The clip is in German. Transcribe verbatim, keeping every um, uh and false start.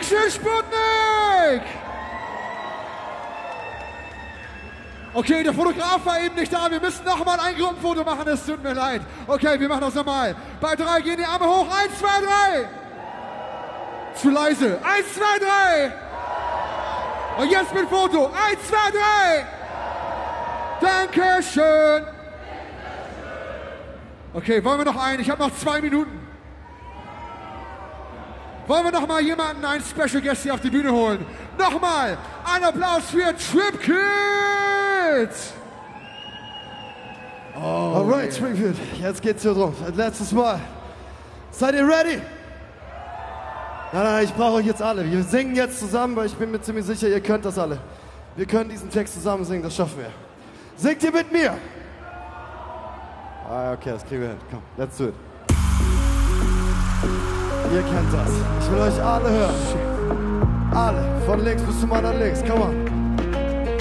Dankeschön, Sputnik! Okay, der Fotograf war eben nicht da. Wir müssen nochmal ein Gruppenfoto machen. Es tut mir leid. Okay, wir machen das nochmal. Bei drei gehen die Arme hoch. Eins, zwei, drei. Zu leise. Eins, zwei, drei. Und jetzt mit Foto. Eins, zwei, drei. Dankeschön. Okay, wollen wir noch einen? Ich habe noch zwei Minuten. Wollen wir noch mal jemanden, einen Special Guest hier auf die Bühne holen? Nochmal ein Applaus für Trip Kids! Oh, Alright, yeah. Springfield, jetzt geht's hier drum. Ein letztes Mal. Seid ihr ready? Nein, nein, ich brauche euch jetzt alle. Wir singen jetzt zusammen, weil ich bin mir ziemlich sicher, ihr könnt das alle. Wir können diesen Text zusammen singen, das schaffen wir. Singt ihr mit mir? Ah, okay, das kriegen wir hin. Komm, let's do it. Ihr kennt das. Ich will euch alle hören. Alle, von links bis zum anderen links. Come on.